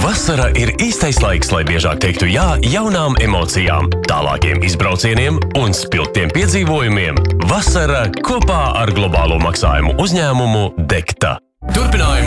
Vasara ir īstais laiks, lai biežāk teiktu jā jaunām emocijām, tālākiem izbraucieniem un spilgtiem piedzīvojumiem. Vasara kopā ar globālo maksājumu uzņēmumu Dekta. Turpinājumā